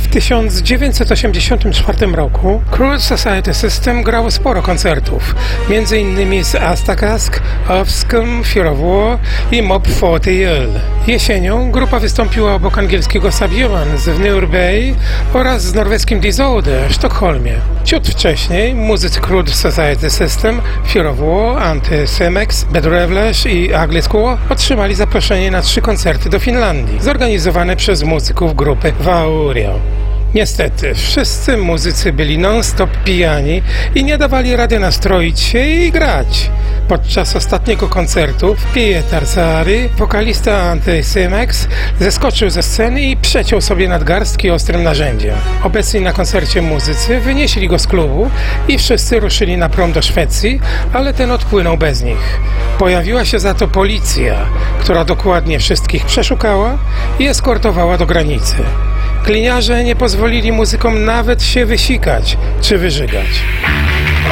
W 1984 roku Crude Society System grało sporo koncertów, m.in. z Astakask, Offscum, Fear of War i Mob 40L. Jesienią grupa wystąpiła obok angielskiego Subhuman z Nür Bay oraz z norweskim Disorder w Sztokholmie. Ciut wcześniej muzycy Crude Society System, Fear of War, Anti-Semex, Bad Revelash i Ugly Squaw otrzymali zaproszenie na 3 koncerty do Finlandii, zorganizowane przez muzyków grupy Vaurio. Niestety, wszyscy muzycy byli non-stop pijani i nie dawali rady nastroić się i grać. Podczas ostatniego koncertu w Pietar Saari wokalista Anti-Semex zeskoczył ze sceny i przeciął sobie nadgarstki ostrym narzędziem. Obecni na koncercie muzycy wynieśli go z klubu i wszyscy ruszyli na prom do Szwecji, ale ten odpłynął bez nich. Pojawiła się za to policja, która dokładnie wszystkich przeszukała i eskortowała do granicy. Gliniarze nie pozwolili muzykom nawet się wysikać czy wyżygać.